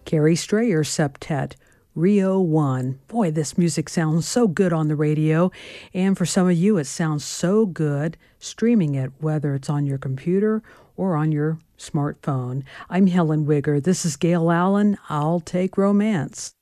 Carrie Strayer Septet, Rio 1. Boy, this music sounds so good on the radio. And for some of you, it sounds so good streaming it, whether it's on your computer or on your smartphone. I'm Helen Wigger. This is Gail Allen. I'll Take Romance.